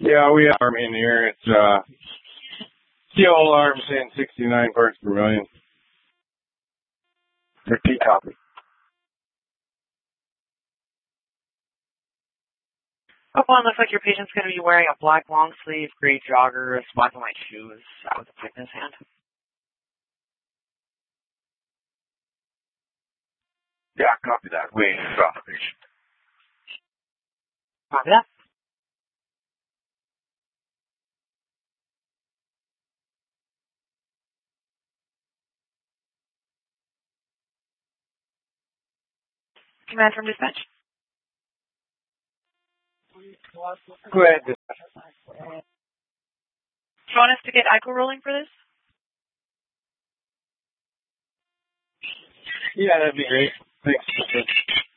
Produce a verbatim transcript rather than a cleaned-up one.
Yeah, we are in here. It's uh, C O alarm saying sixty-nine parts per million. Repeat copy. Oh, well, it looks like your patient's going to be wearing a black long sleeve, gray joggers, black and white shoes uh, with a pipe in his hand. Yeah, copy that. Wait, drop the patient. Copy that. Command from dispatch. Go ahead. Do you want us to get I C O rolling for this? Yeah, that'd be great. Thanks.